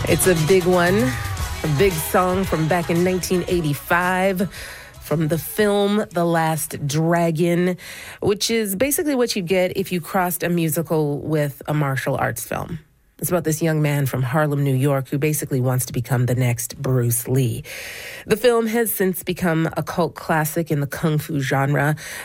It's a big one, a big song from back in 1985 from the film The Last Dragon, which is basically what you get if you crossed a musical with a martial arts film. It's about this young man from Harlem, New York, who basically wants to become the next Bruce Lee. The film has since become a cult classic in the kung fu genre,